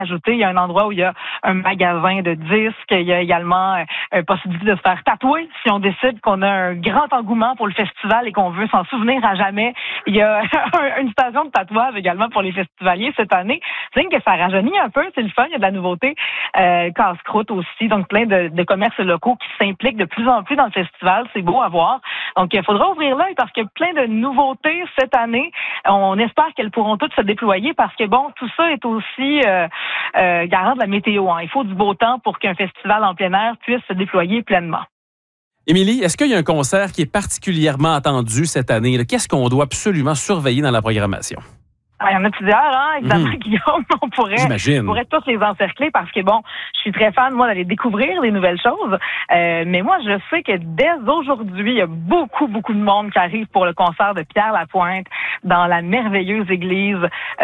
ajouter, il y a un endroit où il y a un magasin de disques, il y a également possibilité de se faire tatouer si on décide qu'on a un grand engouement pour le festival et qu'on veut s'en souvenir à jamais. Il y a une station de tatouage également pour les festivaliers cette année. C'est que ça rajeunit un peu, c'est le fun, il y a de la nouveauté. Casse-croûte aussi, donc plein de commerces locaux qui s'impliquent de plus en plus dans le festival. C'est beau à voir. Donc, il faudra ouvrir l'œil parce qu'il y a plein de nouveautés cette année. On espère qu'elles pourront toutes se déployer parce que, bon, tout ça est aussi garant de la météo. Il faut du beau temps pour qu'un festival en plein air puisse se déployer pleinement. Émilie, est-ce qu'il y a un concert qui est particulièrement attendu cette année? Qu'est-ce qu'on doit absolument surveiller dans la programmation? Il y en a plusieurs, évidemment, Guillaume. On pourrait tous les encercler parce que, bon, je suis très fan, moi, d'aller découvrir des nouvelles choses. Mais moi, je sais que dès aujourd'hui, il y a beaucoup de monde qui arrive pour le concert de Pierre Lapointe dans la merveilleuse église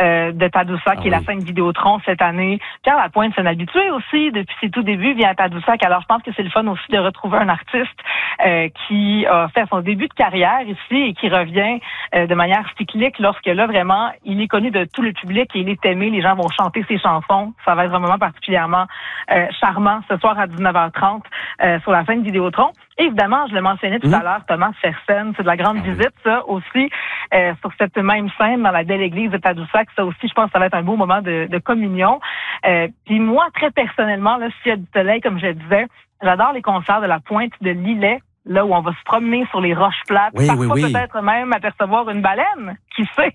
de Tadoussac, qui est la scène Vidéotron cette année. Pierre Lapointe, c'est un habitué aussi. Depuis ses tout débuts, vient à Tadoussac. Alors, je pense que c'est le fun aussi de retrouver un artiste qui a fait son début de carrière ici et qui revient de manière cyclique lorsque, là, vraiment, il est connu de tout le public et il est aimé. Les gens vont chanter ses chansons. Ça va être un moment particulièrement charmant ce soir à 19h30 sur la scène Vidéotron. Et évidemment, je le mentionnais tout à l'heure, Thomas Fersen, c'est de la grande visite, ça aussi, sur cette même scène dans la belle église de Tadoussac. Ça aussi, je pense que ça va être un beau moment de communion. Puis moi, très personnellement, là, s'il y a du soleil, comme je disais, j'adore les concerts de la Pointe de Lillet, là où on va se promener sur les roches plates. Parfois, peut-être même apercevoir une baleine, qui sait.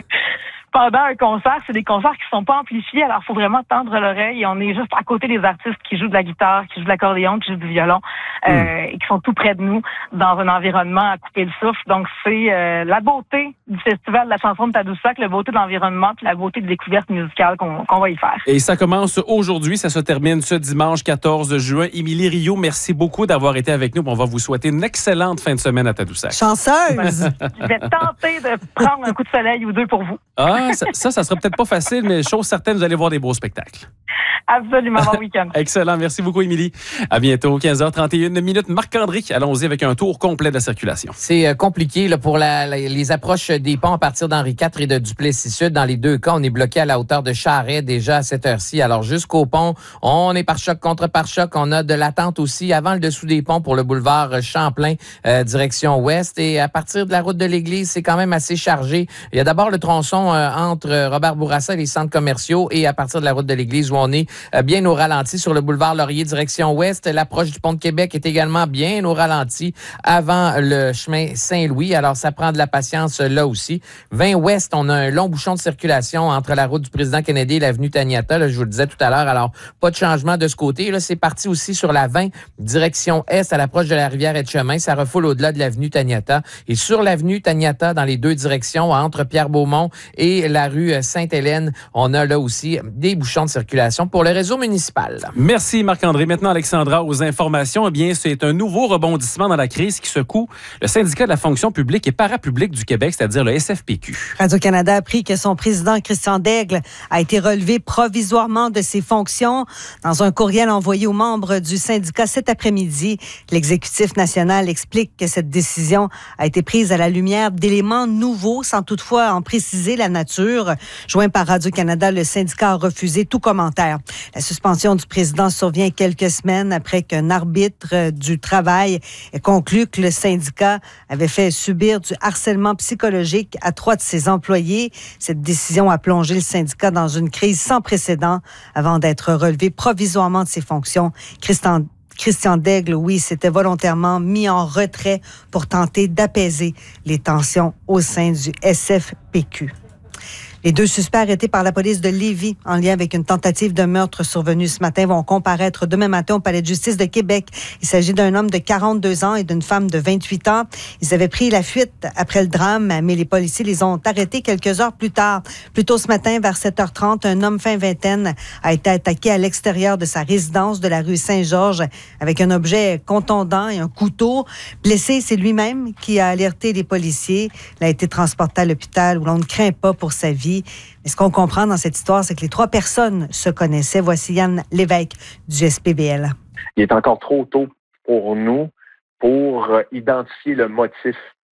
Pendant un concert, c'est des concerts qui sont pas amplifiés, alors il faut vraiment tendre l'oreille et on est juste à côté des artistes qui jouent de la guitare, qui jouent de l'accordéon, qui jouent du violon et qui sont tout près de nous dans un environnement à couper le souffle. Donc c'est la beauté du festival de la chanson de Tadoussac, la beauté de l'environnement puis la beauté de découverte musicale qu'on va y faire. Et ça commence aujourd'hui, ça se termine ce dimanche 14 juin. Émilie Rioux, merci beaucoup d'avoir été avec nous. On va vous souhaiter une excellente fin de semaine à Tadoussac. Chanceuse! Je vais tenter de prendre un coup de soleil ou deux pour vous. Ça sera peut-être pas facile, mais chose certaine, vous allez voir des beaux spectacles. Absolument, bon week-end. Excellent, merci beaucoup, Émilie. À bientôt, 15h31. Marc-André, allons-y avec un tour complet de la circulation. C'est compliqué là, pour les approches des ponts à partir d'Henri IV et de Duplessis-Sud. Dans les deux cas, on est bloqué à la hauteur de Charest déjà à cette heure-ci. Alors, jusqu'au pont, on est pare-choc contre pare-choc. On a de l'attente aussi avant le dessous des ponts pour le boulevard Champlain, direction ouest. Et à partir de la route de l'Église, c'est quand même assez chargé. Il y a d'abord le tronçon entre Robert Bourassa et les centres commerciaux et à partir de la route de l'Église où on est bien au ralenti sur le boulevard Laurier direction ouest. L'approche du pont de Québec est également bien au ralenti avant le chemin Saint-Louis. Alors, ça prend de la patience là aussi. 20 ouest, on a un long bouchon de circulation entre la route du président Kennedy et l'avenue Taniata. Là, je vous le disais tout à l'heure. Alors, pas de changement de ce côté. Là, c'est parti aussi sur la 20 direction est à l'approche de la rivière Etchemin. Ça refoule au-delà de l'avenue Taniata. Et sur l'avenue Taniata, dans les deux directions, entre Pierre-Beaumont et la rue Sainte-Hélène, on a là aussi des bouchons de circulation pour le réseau municipal. Merci Marc-André. Maintenant, Alexandra, aux informations. Eh bien, c'est un nouveau rebondissement dans la crise qui secoue le syndicat de la fonction publique et parapublique du Québec, c'est-à-dire le SFPQ. Radio-Canada a appris que son président, Christian Daigle, a été relevé provisoirement de ses fonctions. Dans un courriel envoyé aux membres du syndicat cet après-midi, l'exécutif national explique que cette décision a été prise à la lumière d'éléments nouveaux, sans toutefois en préciser la nature. Joint par Radio-Canada, le syndicat a refusé tout commentaire. La suspension du président survient quelques semaines après qu'un arbitre du travail ait conclu que le syndicat avait fait subir du harcèlement psychologique à 3 de ses employés. Cette décision a plongé le syndicat dans une crise sans précédent avant d'être relevé provisoirement de ses fonctions. Christian Daigle, oui, s'était volontairement mis en retrait pour tenter d'apaiser les tensions au sein du SFPQ. Les 2 suspects arrêtés par la police de Lévis en lien avec une tentative de meurtre survenue ce matin vont comparaître demain matin au palais de justice de Québec. Il s'agit d'un homme de 42 ans et d'une femme de 28 ans. Ils avaient pris la fuite après le drame, mais les policiers les ont arrêtés quelques heures plus tard. Plus tôt ce matin, vers 7h30, un homme fin vingtaine a été attaqué à l'extérieur de sa résidence de la rue Saint-Georges avec un objet contondant et un couteau. Blessé, c'est lui-même qui a alerté les policiers. Il a été transporté à l'hôpital où l'on ne craint pas pour sa vie. Mais ce qu'on comprend dans cette histoire, c'est que les 3 personnes se connaissaient. Voici Yann Lévesque du SPVL. Il est encore trop tôt pour nous pour identifier le motif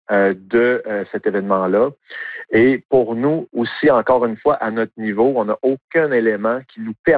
de cet événement-là. Et pour nous aussi, encore une fois, à notre niveau, on n'a aucun élément qui nous permet